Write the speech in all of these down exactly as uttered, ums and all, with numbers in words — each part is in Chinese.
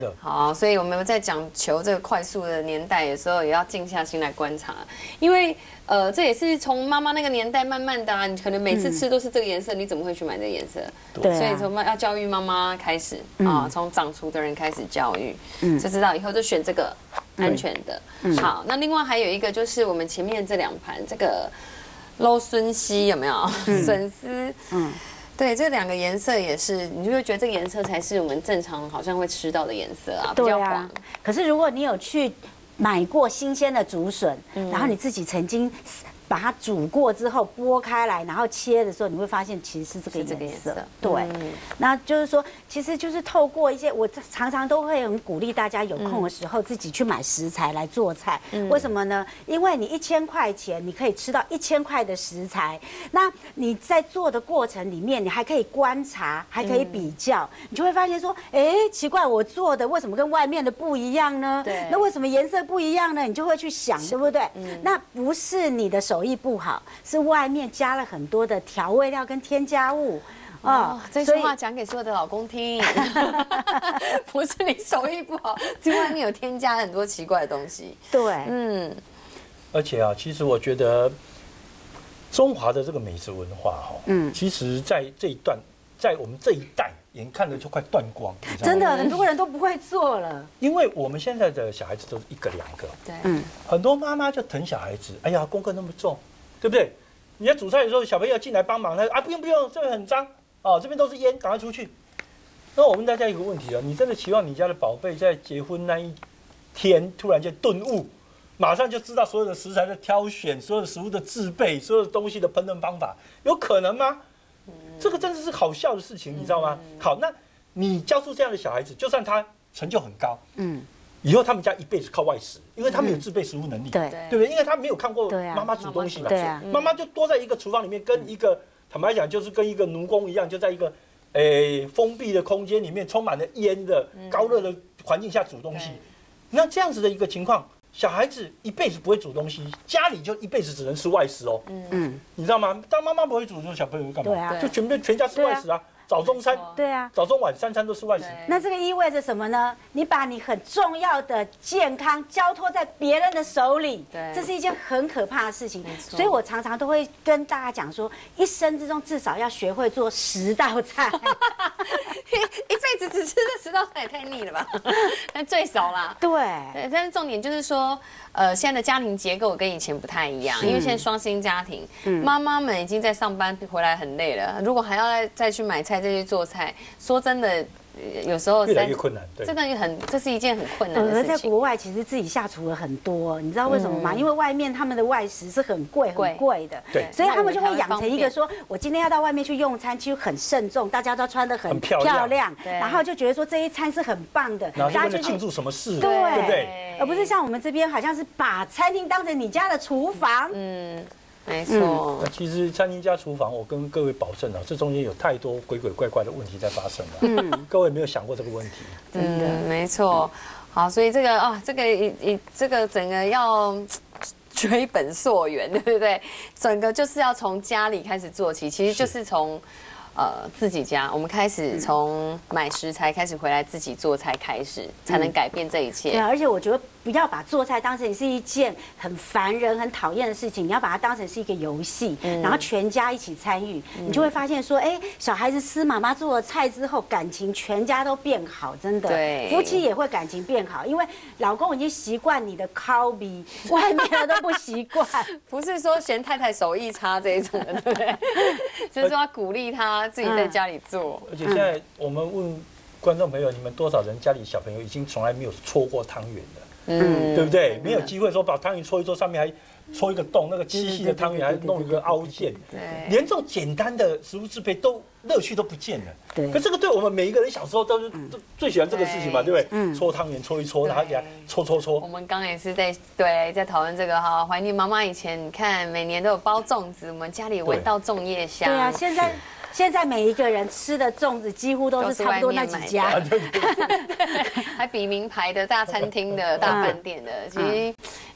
好，所以我们在讲求这个快速的年代的时候，也要静下心来观察，因为呃，这也是从妈妈那个年代慢慢的、啊，你可能每次吃都是这个颜色，嗯、你怎么会去买这个颜色？ 对、啊， 所以从要教育妈妈开始啊，从长厨的人开始教育，嗯，就知道以后就选这个安全的。嗯、好，那另外还有一个就是我们前面这两盘这个捞笋丝有没有？笋丝，嗯。对，这两个颜色也是，你就会觉得这个颜色才是我们正常好像会吃到的颜色啊，比较黄。 可是如果你有去买过新鲜的竹笋，嗯、然后你自己曾经把它煮过之后剥开来，然后切的时候，你会发现其实是这个颜色。对，嗯、那就是说，其实就是透过一些，我常常都会很鼓励大家有空的时候自己去买食材来做菜。嗯、为什么呢？因为你一千块钱，你可以吃到一千块的食材。那你在做的过程里面，你还可以观察，还可以比较，嗯、你就会发现说，哎，奇怪，我做的为什么跟外面的不一样呢？对，那为什么颜色不一样呢？你就会去想，对不对？嗯、那不是你的手艺不好，是外面加了很多的调味料跟添加物。 哦，这句话讲给所有的老公听，不是你手艺不好，是外面有添加很多奇怪的东西。 对， 嗯。而且啊，其实我觉得中华的这个美食文化哈，嗯，其实在这一段，在我们这一代，眼看着就快断光， 真的，很多人都不会做了。 因为我们现在的小孩子都是一个两个， 对，嗯， 很多妈妈就疼小孩子，哎呀，功课那么重，对不对？你在煮菜的时候，小朋友进来帮忙，他说啊，不用不用，这边很脏。哦，这边都是烟，赶快出去。那我问大家一个问题啊，你真的期望你家的宝贝在结婚那一天突然间顿悟，马上就知道所有的食材的挑选、所有的食物的制备、所有的东西的烹饪方法，有可能吗？这个真的是好笑的事情，你知道吗？好，那你教出这样的小孩子，就算他成就很高，嗯，以后他们家一辈子靠外食，因为他没有自备食物能力，对对不对？因为他没有看过妈妈煮东西嘛，对啊，妈妈就多在一个厨房里面跟一个。坦白讲，就是跟一个奴工一样，就在一个，诶、欸、封闭的空间里面，充满了烟的高热的环境下煮东西。那这样子的一个情况，小孩子一辈子不会煮东西，家里就一辈子只能吃外食哦。嗯，你知道吗？当妈妈不会煮的时候，小朋友会干嘛？对啊，就全部全家吃外食啊。早中餐， 对啊， 早中晚三餐都是外食。 那这个意味着什么呢？你把你很重要的健康交托在别人的手里，对，这是一件很可怕的事情。所以我常常都会跟大家讲说，一生之中至少要学会做十道菜。 一辈子只吃这十道菜也太腻了吧？但最少啦。 对， 对，但是重点就是说。呃，现在的家庭结构跟以前不太一样，因为现在双薪家庭，妈妈们已经在上班回来很累了，如果还要再再去买菜、再去做菜，说真的，有时候越来越困难，对， 真的很，这是一件很困难的事情。 而在国外，其实自己下厨了很多，你知道为什么吗？因为外面他们的外食是很贵、很贵的，对，所以他们就会养成一个说，我今天要到外面去用餐，其实很慎重，大家都穿得很漂亮，然后就觉得说这一餐是很棒的， 然后就为了庆祝什么事， 对不对？ 而不是像我们这边好像是把餐厅当成你家的厨房， 嗯。没错， 那其实餐厅加厨房，我跟各位保证啊，这中间有太多鬼鬼怪怪的问题在发生了。嗯，各位没有想过这个问题。 真的，没错。好，所以这个啊，这个一一这个整个要追本溯源，对不对？整个就是要从家里开始做起，其实就是从。呃，自己家，我们开始从买食材开始回来自己做菜开始，才能改变这一切。 对啊，而且我觉得不要把做菜当成是一件很烦人、很讨厌的事情，你要把它当成是一个游戏，嗯、然后全家一起参与，嗯、你就会发现说，哎，小孩子吃妈妈做的菜之后，感情全家都变好，真的。对，夫妻也会感情变好，因为老公已经习惯你的烤比，外面的都不习惯。 不是说嫌太太手艺差这一种的，对不对？就是说要鼓励他。自己在家里做， 而且现在我们问观众朋友，你们多少人家里小朋友已经从来没有搓过汤圆了？嗯，对不对？没有机会说把汤圆搓一搓，上面还戳一个洞，那个七细的汤圆还弄一个凹陷，对，连这种简单的食物制备都乐趣都不见了。对，可这个对我们每一个人小时候都是都最喜欢这个事情嘛，对不对？嗯，搓汤圆搓一搓，然后给它搓搓搓。 我们刚也是在对在讨论这个哈，怀念妈妈以前，你看每年都有包粽子，我们家里闻到粽叶香。 对啊，现在。现在每一个人吃的粽子几乎都是差不多那几家， 还比名牌的大餐厅的大饭店的，其实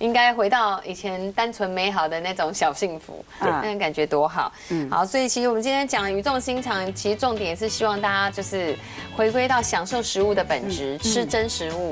应该回到以前单纯美好的那种小幸福，那种感觉多好。嗯，好，所以其实我们今天讲语重心长，其实重点是希望大家就是回归到享受食物的本质，吃真食物。